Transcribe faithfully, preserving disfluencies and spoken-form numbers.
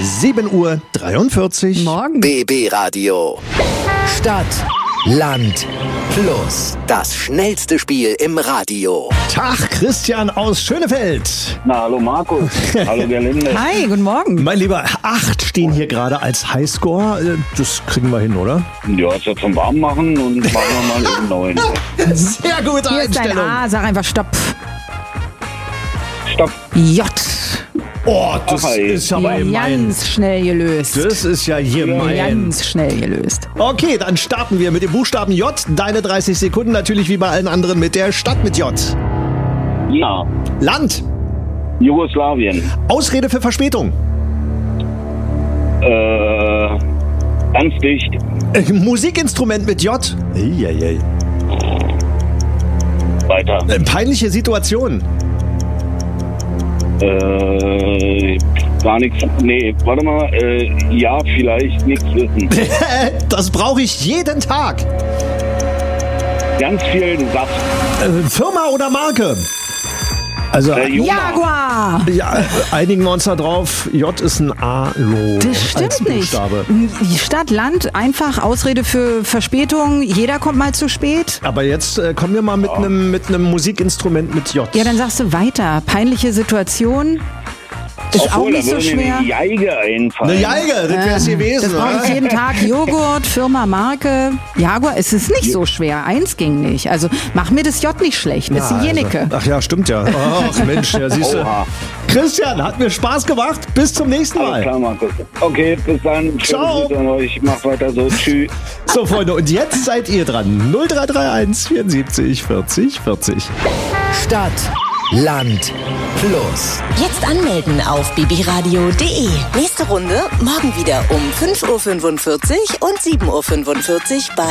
sieben Uhr dreiundvierzig. Morgen. B B Radio. Stadt, Land, Plus. Das schnellste Spiel im Radio. Tag, Christian aus Schönefeld. Na, hallo Markus. Hallo Gerlinde. Hi, guten Morgen. Mein Lieber, acht stehen hier gerade als Highscore. Das kriegen wir hin, oder? Ja, jetzt zum Warmmachen und machen wir mal eben neun. Sehr gute Hier ist dein Einstellung. A, sag einfach Stopp. Stopp. J. Oh, das Ach, ey. ist aber gemein. Ganz schnell gelöst. Das ist ja gemein. Ganz schnell gelöst. Okay, dann starten wir mit dem Buchstaben J. Deine dreißig Sekunden natürlich wie bei allen anderen mit der Stadt mit J. Ja. Land. Jugoslawien. Ausrede für Verspätung. Äh, ganz dicht. Äh, Musikinstrument mit J. Eieiei. Weiter. Äh, peinliche Situation. Äh, gar nichts. Nee, warte mal. Äh, ja, vielleicht nichts wissen. Das brauche ich jeden Tag. Ganz viel Saft. Äh, Firma oder Marke? Also, Äh, Joma. Jaguar. ja, äh, einigen wir uns da drauf. J ist ein A-Lo. Das als stimmt nicht. Buchstabe. Die Stadt, Land, einfach Ausrede für Verspätung. Jeder kommt mal zu spät. Aber jetzt äh, kommen wir mal mit einem mit einem Musikinstrument mit J. Ja, dann sagst du weiter. Peinliche Situation. Ist auch Obwohl, nicht da so würde mir schwer. eine Geige einfallen. Eine Geige, das wäre es gewesen. Das brauche ich oder? jeden Tag. Joghurt, Firma, Marke. Jaguar, es ist nicht so schwer. Eins ging nicht. Also mach mir das J nicht schlecht. Das ist Ja, die Jenike. also, ach ja, stimmt ja. Ach Mensch, ja, siehst du. Oha. Christian, hat mir Spaß gemacht. Bis zum nächsten Alles Mal. klar, Markus. Okay, bis dann. Schöne Ciao. Grüße an euch. Macht weiter so. Tschüss. So, Freunde, und jetzt seid ihr dran. null drei drei eins vierundsiebzig vierzig vierzig. Stadt, Land, Plus. Jetzt anmelden auf b b radio punkt d e. Nächste Runde morgen wieder um fünf Uhr fünfundvierzig und sieben Uhr fünfundvierzig bei